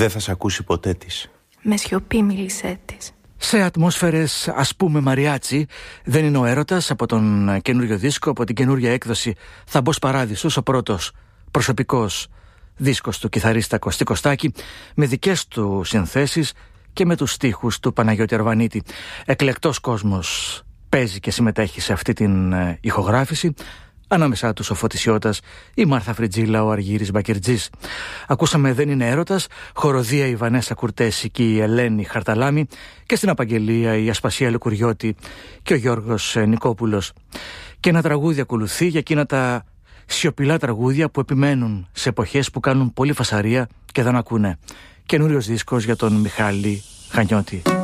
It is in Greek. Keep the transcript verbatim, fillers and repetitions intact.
Δεν θα σ' ακούσει ποτέ της. Με σιωπή μίλησέ της. Σε ατμόσφαιρες ας πούμε μαριάτσι, δεν είναι ο έρωτας από τον καινούριο δίσκο, από την καινούρια έκδοση Θα μπω παράδεισος, ο πρώτος προσωπικός δίσκος του κιθαρίστα Κωστή Κωστάκη, με δικές του συνθέσεις και με τους στίχους του Παναγιώτη Αρβανίτη. Εκλεκτός κόσμος παίζει και συμμετέχει σε αυτή την ηχογράφηση. Ανάμεσά τους ο Φώτης Ιώτας, η Μάρθα Φριτζίλα, ο Αργύρης Μπακερτζής. Ακούσαμε «Δεν είναι έρωτας», χοροδία η Βανέσα Κουρτέση και η Ελένη Χαρταλάμη, και στην απαγγελία η Ασπασία Λουκουριώτη και ο Γιώργος Νικόπουλος. Και ένα τραγούδι ακολουθεί για εκείνα τα σιωπηλά τραγούδια που επιμένουν σε εποχές που κάνουν πολύ φασαρία και δεν ακούνε. Καινούριος δίσκος για τον Μιχάλη Χανιώτη.